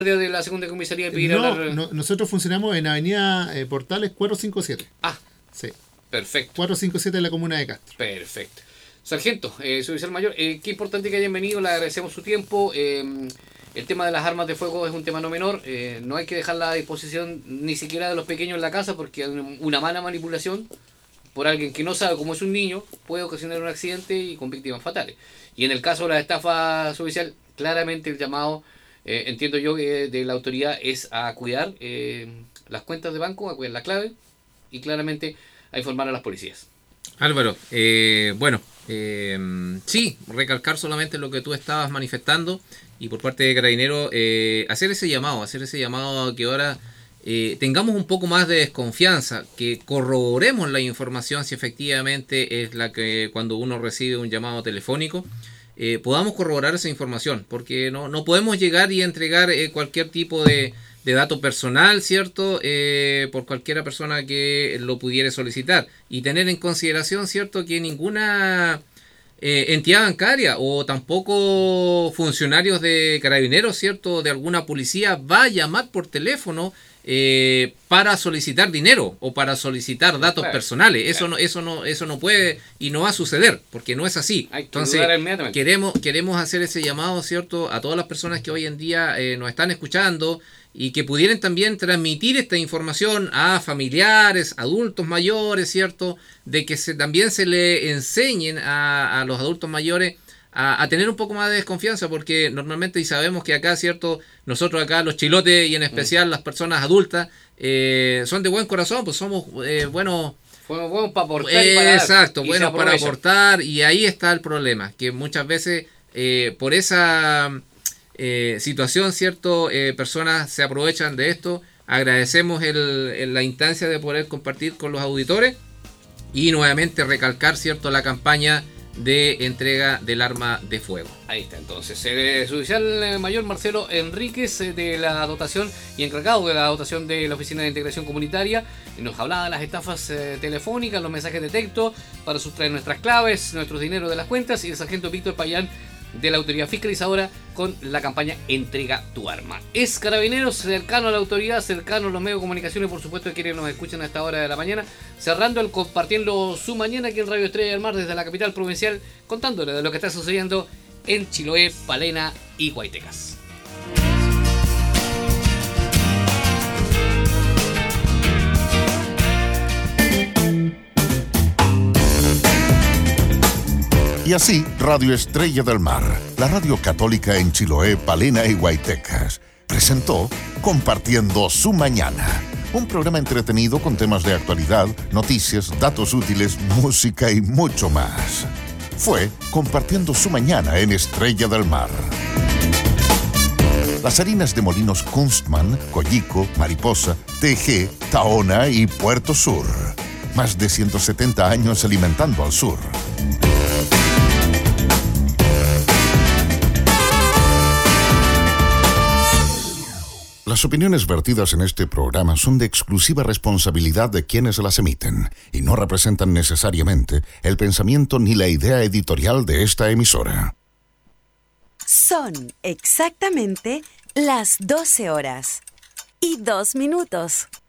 de la segunda comisaría de pedir hablar? No, nosotros funcionamos en Avenida Portales 457. Ah, sí. Perfecto. 457 en la comuna de Castro. Perfecto. Sargento, suboficial mayor, qué importante que hayan venido, le agradecemos su tiempo. El tema de las armas de fuego es un tema no menor, no hay que dejarla a disposición ni siquiera de los pequeños en la casa, porque una mala manipulación por alguien que no sabe cómo es un niño puede ocasionar un accidente y con víctimas fatales. Y en el caso de la estafa suboficial, claramente el llamado, entiendo yo, de la autoridad es a cuidar las cuentas de banco, a cuidar la clave y claramente a informar a las policías. Álvaro, sí, recalcar solamente lo que tú estabas manifestando y por parte de Carabineros hacer ese llamado a que ahora tengamos un poco más de desconfianza, que corroboremos la información si efectivamente es la que cuando uno recibe un llamado telefónico, podamos corroborar esa información, porque no podemos llegar y entregar cualquier tipo de dato personal, ¿cierto? Por cualquiera persona que lo pudiera solicitar. Y tener en consideración, ¿cierto?, que ninguna entidad bancaria o tampoco funcionarios de Carabineros, ¿cierto?, de alguna policía va a llamar por teléfono para solicitar dinero o para solicitar datos personales. Eso no puede y no va a suceder, porque no es así. Entonces, queremos hacer ese llamado, ¿cierto?, a todas las personas que hoy en día nos están escuchando y que pudieran también transmitir esta información a familiares, adultos mayores, ¿cierto?, de que también se le enseñen a los adultos mayores a tener un poco más de desconfianza, porque normalmente, y sabemos que acá, ¿cierto?, nosotros acá los chilotes y en especial las personas adultas son de buen corazón, pues somos buenos. Fuimos buenos para aportar y para exacto, buenos para aportar, y ahí está el problema, que muchas veces por esa situación, ¿cierto?, personas se aprovechan de esto. Agradecemos la instancia de poder compartir con los auditores y nuevamente recalcar, ¿cierto?, la campaña de entrega del arma de fuego. Ahí está entonces el suboficial mayor Marcelo Enríquez, de la dotación y encargado de la dotación de la Oficina de Integración Comunitaria, nos hablaba de las estafas telefónicas, los mensajes de texto para sustraer nuestras claves, nuestros dineros de las cuentas, y el sargento Víctor Payán de la autoridad fiscalizadora con la campaña Entrega tu arma. Es Carabineros, cercano a la autoridad, cercano a los medios de comunicación y por supuesto a quienes nos escuchan a esta hora de la mañana, cerrando el compartiendo su mañana aquí en Radio Estrella del Mar desde la capital provincial, contándole de lo que está sucediendo en Chiloé, Palena y Guaytecas. Y así, Radio Estrella del Mar, la radio católica en Chiloé, Palena y Guaytecas, presentó Compartiendo su Mañana, un programa entretenido con temas de actualidad, noticias, datos útiles, música y mucho más. Fue Compartiendo su Mañana en Estrella del Mar. Las harinas de molinos Kunstmann, Collico, Mariposa, TG, Tahona y Puerto Sur. Más de 170 años alimentando al sur. Las opiniones vertidas en este programa son de exclusiva responsabilidad de quienes las emiten y no representan necesariamente el pensamiento ni la idea editorial de esta emisora. Son exactamente las 12 horas y 2 minutos.